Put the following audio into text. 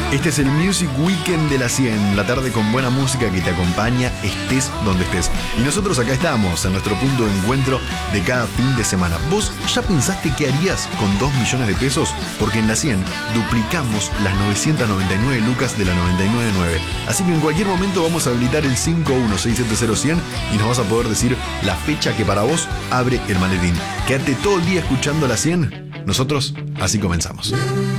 Este es el Music Weekend de la 100, la tarde con buena música que te acompaña, estés donde estés. Y nosotros acá estamos, en nuestro punto de encuentro de cada fin de semana. ¿Vos ya pensaste qué harías con 2 millones de pesos? Porque en la 100 duplicamos las 999 lucas de la 999. Así que en cualquier momento vamos a habilitar el 51670-100 y nos vas a poder decir la fecha que para vos abre el maletín. Quédate todo el día escuchando la 100. Nosotros así comenzamos.